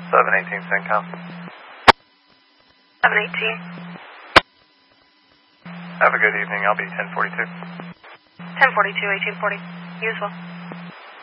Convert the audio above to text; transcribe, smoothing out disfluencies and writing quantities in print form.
718 CENTCOM. 718. Have a good evening. I'll be 1042. 1042, 1840. You as well.